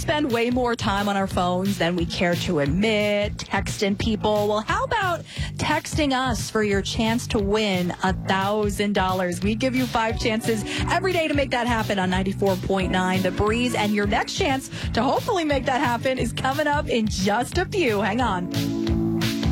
spend way more time on our phones than we care to admit, texting people. Well, how about texting us for your chance to win $1,000? We give you 5 chances every day to make that happen on 94.9 The Breeze. And your next chance to hopefully make that happen is coming up in just a few. Hang on.